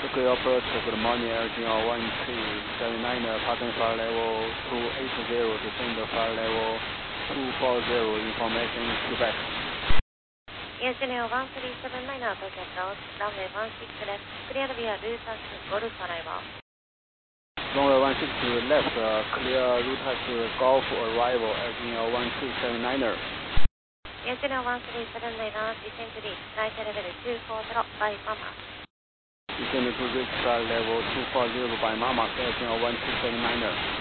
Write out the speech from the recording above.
clear approach, good morning, LGR 1279, passing fire level 280, descend fire level 240, information Quebec. Engineer 1379, Tokyo Approach, runway 16 left, clear via Lutas, Golf arrival. Runway 16 left, clear Lutas Golf arrival, LGR 1279. Engineer 1379, descend to reach flight level 240 by Mama. Descend to reach flight level 240 by Mama, LGR 1279.